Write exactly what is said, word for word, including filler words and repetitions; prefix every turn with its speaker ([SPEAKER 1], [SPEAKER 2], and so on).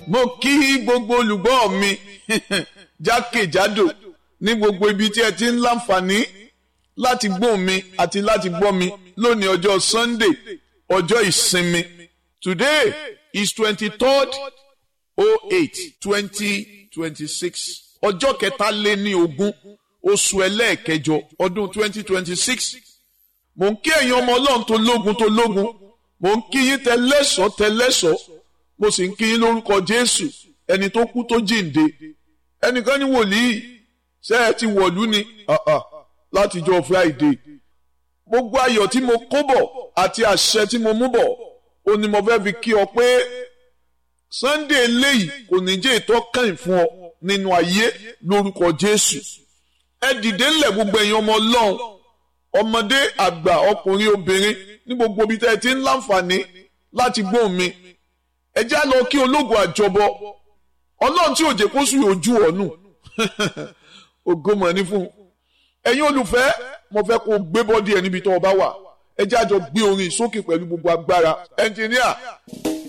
[SPEAKER 1] mo kí gbogbo olùgbọ́ mi jákèjádò ní gbogbo ibi tí ẹ ti ń láǹfààní láti gbọ́ mi àti láti gbọ́ mi lónìí ọjọ́ Sunday ọjọ́ ìsinmi. Today is twenty-third oh eight twenty twenty-six ọjọ́ kẹtàléní ogún oṣù ẹlẹ́ẹ̀kẹjọ ọdún twenty twenty-six. Mo ń kí ẹ̀yin ọmọ Ọlọ́run tó lógun tó lógun, mo ń kí yín tẹlẹ́sọ̀ tẹlẹ́sọ̀, mo sì ń kí yín lórúkọ Jésù ẹni tó kú tó jíǹde. Ẹnìkan ní wòlíì ṣé ẹ ti wọ̀lú ni látijọ́ Friday. Gbogbo ayọ̀ tí mo kó bọ̀ àti àṣẹ tí mo mú bọ̀ ó ní mo fẹ́ fi kí ọ pé Sunday eléyìí kò ní jẹ́ ìtọ́kàn fún ọ nínú ayé lórúkọ Jésù. Ẹ dìde ńlẹ̀ gbogbo ẹ̀yin ọmọ Ọlọ́run, ọmọdé àgbà ọkùnrin obìnrin ní gbogbo ibi tẹ́ ẹ ti ń láǹfààní láti gbóhùn mi. Ẹ já lọ kí ológun àjọbọ Ọlọ́run tí òjè kó sùn ojú ọ̀nù ògo mọ̀ ní fún un. Ẹ̀yin olùfẹ́ mo fẹ́ kó gbé bọ́dí ẹ níbi tó o bá wà. Ẹ já jọ gbé orin sókè pẹ̀lú gbogbo agbára. Ẹnjìníà.